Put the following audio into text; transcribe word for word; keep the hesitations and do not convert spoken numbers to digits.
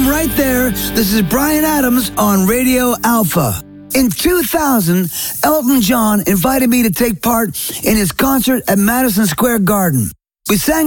right there. This is Bryan Adams on Radio Alpha. In two thousand, Elton John invited me to take part in his concert at Madison Square Garden. We sang